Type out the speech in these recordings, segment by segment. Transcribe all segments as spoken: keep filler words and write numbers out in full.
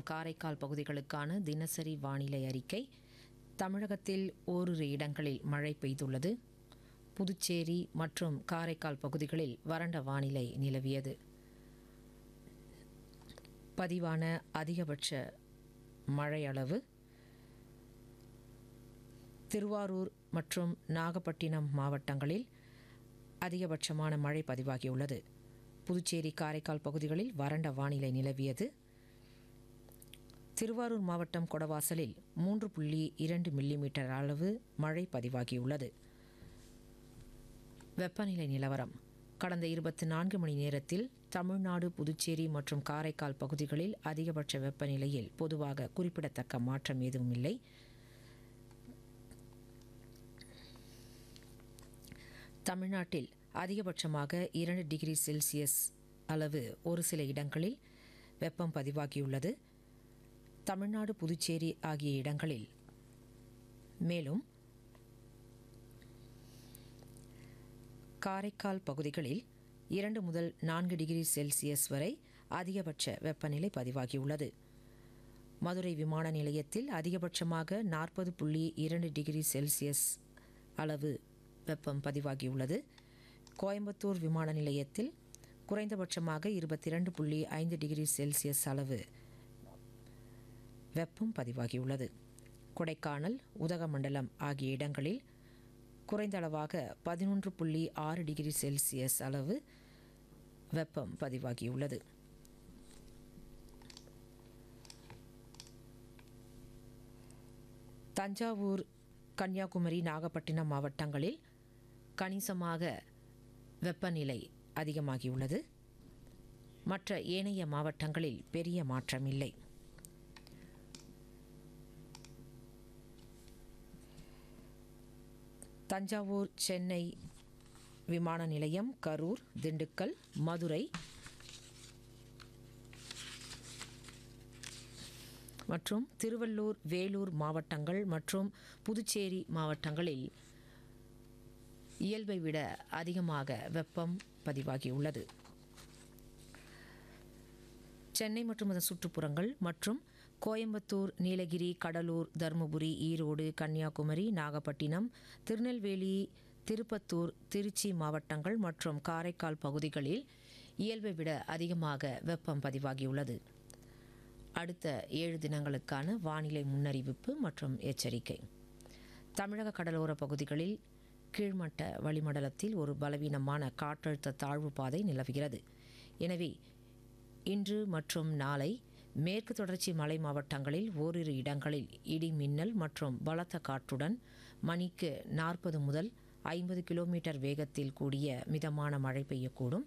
காரைக்கால் பகுதிகளுக்கான தினசரி வானிலை அறிக்கை. தமிழகத்தில் ஓரிரு இடங்களில் மழை பெய்துள்ளது. புதுச்சேரி மற்றும் காரைக்கால் பகுதிகளில் வறண்ட வானிலை நிலவியது. பதிவான அதிகபட்ச மழை அளவு திருவாரூர் மற்றும் நாகப்பட்டினம் மாவட்டங்களில் அதிகபட்சமான மழை பதிவாகியுள்ளது. புதுச்சேரி காரைக்கால் பகுதிகளில் வறண்ட வானிலை நிலவியது. திருவாரூர் மாவட்டம் கொடவாசலில் மூன்று புள்ளி இரண்டு மில்லிமீட்டர் அளவு மழை பதிவாகியுள்ளது. வெப்பநிலை நிலவரம். கடந்த இருபத்தி நான்கு மணி நேரத்தில் தமிழ்நாடு, புதுச்சேரி மற்றும் காரைக்கால் பகுதிகளில் அதிகபட்ச வெப்பநிலையில் பொதுவாக குறிப்பிடத்தக்க மாற்றம் எதுவும் இல்லை. தமிழ்நாட்டில் அதிகபட்சமாக இரண்டு டிகிரி செல்சியஸ் அளவு ஒரு சில இடங்களில் வெப்பம் பதிவாகியுள்ளது. தமிழ்நாடு, புதுச்சேரி ஆகிய இடங்களில் மேலும் காரைக்கால் பகுதிகளில் இரண்டு முதல் நான்கு டிகிரி செல்சியஸ் வரை அதிகபட்ச வெப்பநிலை பதிவாகியுள்ளது. மதுரை விமான நிலையத்தில் அதிகபட்சமாக நாற்பது புள்ளி இரண்டு டிகிரி செல்சியஸ் அளவு வெப்பம் பதிவாகியுள்ளது. கோயம்புத்தூர் விமான நிலையத்தில் குறைந்தபட்சமாக இருபத்தி இரண்டு புள்ளி ஐந்து டிகிரி செல்சியஸ் அளவு வெப்பம் பதிவாகியுள்ளது. கொடைக்கானல், உதகமண்டலம் ஆகிய இடங்களில் குறைந்த அளவாக பதினொன்று புள்ளி ஆறு டிகிரி செல்சியஸ் அளவு வெப்பம் பதிவாகியுள்ளது. தஞ்சாவூர், கன்னியாகுமரி, நாகப்பட்டினம் மாவட்டங்களில் கணிசமாக வெப்பநிலை அதிகமாகியுள்ளது. மற்ற ஏனைய மாவட்டங்களில் பெரிய மாற்றம் இல்லை. தஞ்சாவூர், சென்னை விமான நிலையம், கரூர், திண்டுக்கல், மதுரை மற்றும் திருவள்ளூர், வேலூர் மாவட்டங்கள் மற்றும் புதுச்சேரி மாவட்டங்களில் இயல்பை விட அதிகமாக வெப்பம் பதிவாகியுள்ளது. சென்னை மற்றும் அதன் சுற்றுப்புறங்கள் மற்றும் கோயம்புத்தூர், நீலகிரி, கடலூர், தருமபுரி, ஈரோடு, கன்னியாகுமரி, நாகப்பட்டினம், திருநெல்வேலி, திருப்பத்தூர், திருச்சி மாவட்டங்கள் மற்றும் காரைக்கால் பகுதிகளில் இயல்பை விட அதிகமாக வெப்பம் பதிவாகியுள்ளது. அடுத்த ஏழு தினங்களுக்கான வானிலை முன்னறிவிப்பு மற்றும் எச்சரிக்கை. தமிழக கடலோர பகுதிகளில் கீழ்மட்ட வளிமண்டலத்தில் ஒரு பலவீனமான காற்றழுத்த தாழ்வு பாதை நிலவுகிறது. எனவே இன்று மற்றும் நாளை மேற்கு தொடர்ச்சி மலை மாவட்டங்களில் ஓரிரு இடங்களில் இடி, மின்னல் மற்றும் பலத்த காற்றுடன் மணிக்கு நாற்பது முதல் ஐம்பது கிலோமீட்டர் வேகத்தில் கூடிய மிதமான மழை பெய்யக்கூடும்.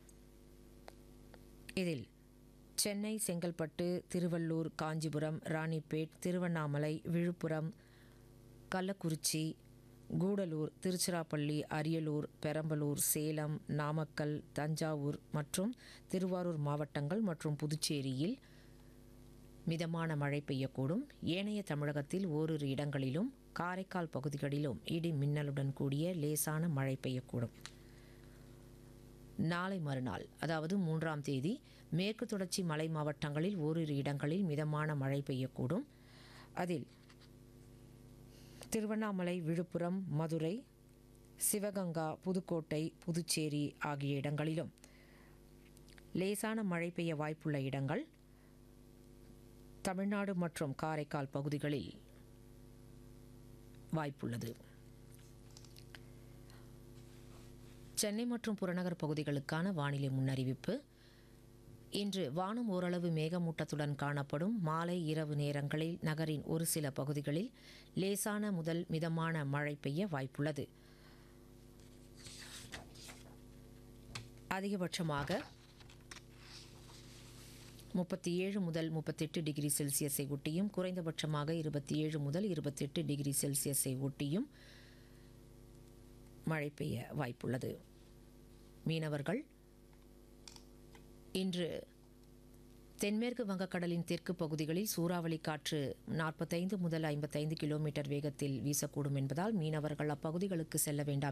இதில் சென்னை, செங்கல்பட்டு, திருவள்ளூர், காஞ்சிபுரம், ராணிப்பேட், திருவண்ணாமலை, விழுப்புரம், கள்ளக்குறிச்சி, கூடலூர், திருச்சிராப்பள்ளி, அரியலூர், பெரம்பலூர், சேலம், நாமக்கல், தஞ்சாவூர் மற்றும் திருவாரூர் மாவட்டங்கள் மற்றும் புதுச்சேரியில் மிதமான மழை பெய்யக்கூடும். ஏனைய தமிழகத்தில் ஓரிரு இடங்களிலும் காரைக்கால் பகுதிகளிலும் இடி, மின்னலுடன் கூடிய லேசான மழை பெய்யக்கூடும். நாளை மறுநாள், அதாவது மூன்றாம் தேதி, மேற்கு தொடர்ச்சி மலை மாவட்டங்களில் ஓரிரு இடங்களில் மிதமான மழை பெய்யக்கூடும். அதில் திருவண்ணாமலை, விழுப்புரம், மதுரை, சிவகங்கா, புதுக்கோட்டை, புதுச்சேரி ஆகிய இடங்களிலும் லேசான மழை பெய்ய வாய்ப்புள்ள இடங்கள் தமிழ்நாடு மற்றும் காரைக்கால் பகுதிகளில் வாய்ப்புள்ளது. சென்னை மற்றும் புறநகர் பகுதிகளுக்கான வானிலை முன்னறிவிப்பு. இன்று வானம் ஓரளவு மேகமூட்டத்துடன் காணப்படும். மாலை, இரவு நேரங்களில் நகரின் ஒரு சில பகுதிகளில் லேசான முதல் மிதமான மழை பெய்ய வாய்ப்புள்ளது. அதிகபட்சமாக முப்பத்தி ஏழு முதல் முப்பத்தெட்டு டிகிரி செல்சியஸை ஒட்டியும் குறைந்தபட்சமாக இருபத்தி ஏழு முதல் இருபத்தெட்டு டிகிரி செல்சியஸை ஒட்டியும் மழை பெய்ய வாய்ப்புள்ளது. மீனவர்கள் இன்று தென்மேற்கு வங்கக்கடலின் தெற்கு பகுதிகளில் சூறாவளி காற்று நாற்பத்தைந்து முதல் ஐம்பத்தைந்து கிலோமீட்டர் வேகத்தில் வீசக்கூடும் என்பதால் மீனவர்கள் அப்பகுதிகளுக்கு செல்ல வேண்டாம்